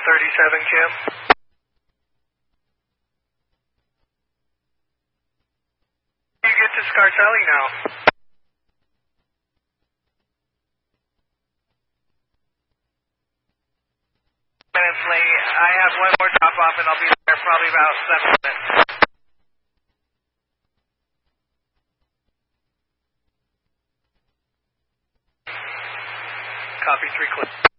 Kim. You get to Scarcelli now. Minutes late. I have one more drop off and I'll be there probably about 7 minutes. Copy 3 clips.